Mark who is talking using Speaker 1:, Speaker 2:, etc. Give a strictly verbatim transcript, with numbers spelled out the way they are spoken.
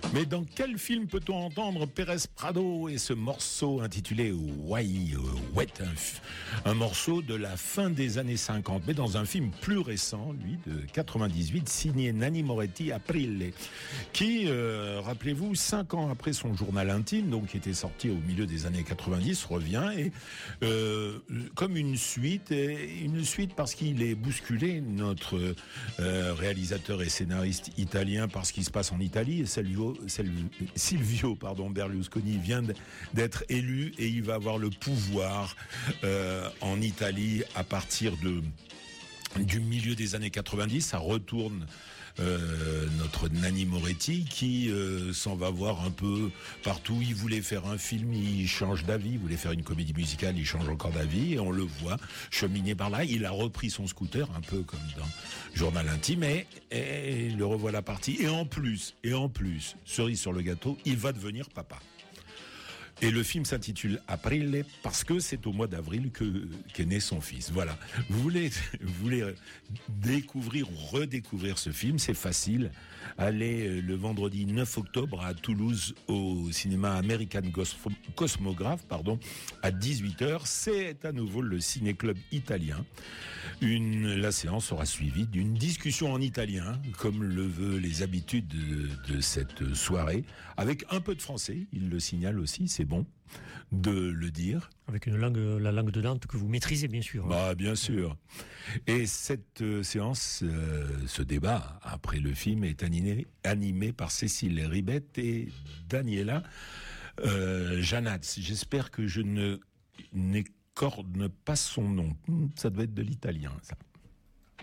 Speaker 1: Mais dans quel film peut-on entendre Pérez Prado et ce morceau intitulé Why Wet, un, un morceau de la fin des années cinquante, mais dans un film plus récent, lui, de quatre-vingt-dix-huit, signé Nanni Moretti, Aprile, qui, euh, rappelez-vous, cinq ans après son journal intime, donc qui était sorti au milieu des années quatre-vingt-dix, revient et euh, comme une suite, une suite parce qu'il est bousculé, notre euh, réalisateur et scénariste italien, par ce qui se passe en Italie, et Silvio, Silvio pardon, Berlusconi vient d'être élu et il va avoir le pouvoir euh, en Italie à partir de du milieu des années quatre-vingt-dix. Ça retourne euh, notre Nanni Moretti qui euh, s'en va voir un peu partout. Il voulait faire un film, il change d'avis. Il voulait faire une comédie musicale, il change encore d'avis. Et on le voit cheminer par là. Il a repris son scooter, un peu comme dans Journal intime, et, et le revoilà parti. Et en plus, et en plus, cerise sur le gâteau, il va devenir papa. Et le film s'intitule Aprile parce que c'est au mois d'avril que qu'est né son fils. Voilà. Vous voulez, vous voulez découvrir ou redécouvrir ce film, c'est facile. Allez le vendredi neuf octobre à Toulouse au cinéma American Cosmographe, pardon, à dix-huit heures. C'est à nouveau le ciné-club italien. Une, la séance sera suivie d'une discussion en italien, comme le veut les habitudes de, de cette soirée, avec un peu de français. Il le signale aussi, c'est bon de le dire.
Speaker 2: Avec une langue, la langue de Dante que vous maîtrisez, bien sûr.
Speaker 1: Bah, bien sûr. Et cette euh, séance, euh, ce débat, après le film, est animé, animé par Cécile Ribette et Daniela euh, Janaz. J'espère que je ne n'écorne pas son nom. Ça doit être de l'italien, ça.